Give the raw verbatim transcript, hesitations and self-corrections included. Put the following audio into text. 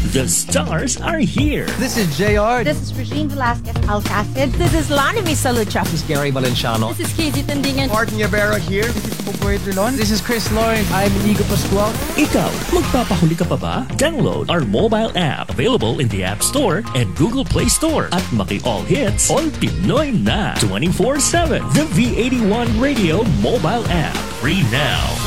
The stars are here. This is J R. This is Regine Velasquez Alcacid. This is Lani Misalucha. This is Gary Valenciano. This is Casey Tandingan. Martin Yabera here. This is Popoy Trilon. This is Chris Lawrence. I'm Inigo Pascual. Ikaw, magpapahuli ka pa ba? Download our mobile app available in the App Store and Google Play Store at Maki All Hits, All Pinoy na twenty-four seven. The V eighty-one Radio mobile app. Free now.